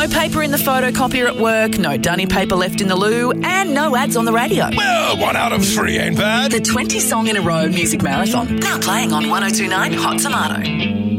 paper in the photocopier at work, no dunny paper left in the loo, and no ads on the radio. Well, 1 out of 3 ain't bad. The 20 song in a row music marathon, now playing on 102.9 Hot Tomato.